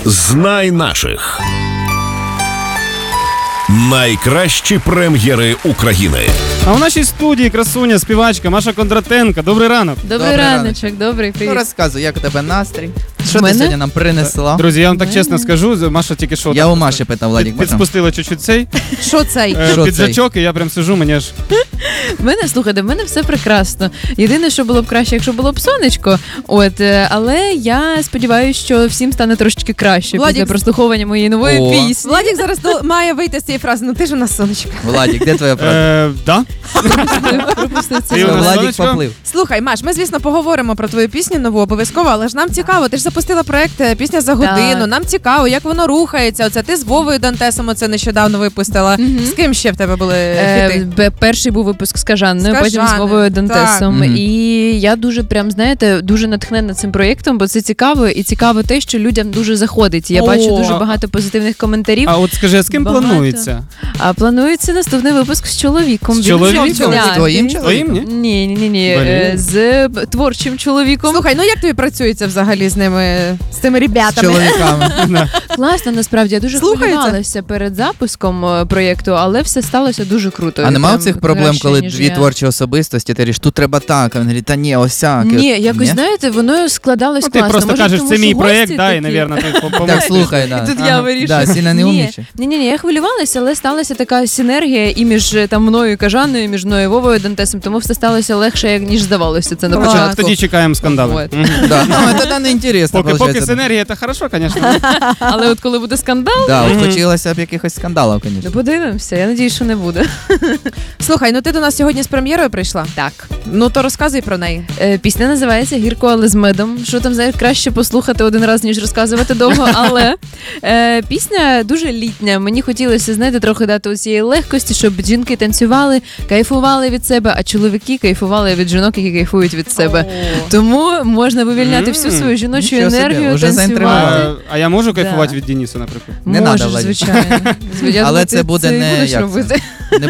Знай наших. Найкращі прем'єри України. А в нашій студії красуня, співачка Маша Кондратенко. Добрий ранок. Добрий раночок, добрий, привіт. Ну, розказуй, як у тебе настрій? Що Мене? ти сьогодні нам принесла? Друзі, я вам так чесно скажу, Маша тільки що... Я у Маші питав, Владик, можна? Підспустила чуть-чуть цей Що цей? Що піджачок, і я прям сижу, мені аж... Слухайте, в мене все прекрасно. Єдине, що було б краще, якщо було б сонечко, але я сподіваюся, що всім стане трошечки краще після прослуховування моєї нової О. пісні. Владик зараз має вийти з цієї фрази, ну ти ж у нас сонечко. Владик, де твоя правда? Да? Пропустив це. Ти у нас Владик сонечко? поплив. Слухай, Маш, ми, звісно, поговоримо про твою пісню нову обов'язково, але ж нам цікаво, ти ж запустила проект «Пісня за годину», Так. нам цікаво, як воно рухається, оце ти з Вовою Дантесом оце нещодавно випустила. Мгм. З ким ще в тебе були фіти? Перший був випуск з Кажанною, З потім з Кажаною, Вовою Дантесом. так. Мгм. І я дуже прям, знаєте, дуже натхнена цим проєктом, бо це цікаво, і цікаво те, що людям дуже заходить. Я О. бачу дуже багато позитивних коментарів. А от скажи, а з ким Багато. планується? А планується наступний випуск з чоловіком. З Він чоловіком? вже відзнятий. Твоїм Твоїм, ні? Ні. Блін. З творчим чоловіком. Слухай, ну як тобі працюється взагалі з ними, з цими З ребятами? чоловіками. Класно, насправді. Я дуже Слухається? хвилювалася перед запуском проєкту, але все сталося дуже круто. А нема Прям цих проблем, краще, коли ніж дві я. творчі особистості, ти ріш, тут треба так, а він говорить, та ні, осяк. Ні, якось, знаєте, воно складалось Ну, ти класно. просто Може, кажеш, тому, це що мій гості проєкт, да, і, такі. навірно, ти Так, помогти. слухай, да. І тут я вирішую. Да, сильно не умніче. Ні, я хвилювалася, але сталася така синергія і між там мною і Кажаною, і між мною і Вовою Дантесом, тому все сталося легше, ніж здавалося це на Клас. початку. Тоді чекаємо скандали. Вот. Мгм. Да. Ну, це не інтересно, Поки виходить. синергія, це хорошо, звісно. Але от коли буде скандал, Да, от хотілося б якихось скандалів, ну звісно. подивимося. Я надію, що не буде. Слухай, ну ти до нас сьогодні з прем'єрою прийшла? Так. Ну то розказуй про неї. Пісня називається «Гірко, але з медом». Що там знаєш, краще послухати один раз, ніж розказувати довго. Але пісня дуже літня. Мені хотілося, знаєте, трохи дати усієї легкості, щоб жінки танцювали, кайфували від себе, а чоловіки кайфували від жінок, які кайфують від себе. Тому можна вивільняти всю свою жіночу Нічого собі, енергію, уже заінтригувала. танцювати. А я можу кайфувати Да. від Дениса, наприклад? Не надо, Можеш, Владик. звичайно. Я Але думаю, це ти буде і не будеш як це? робити.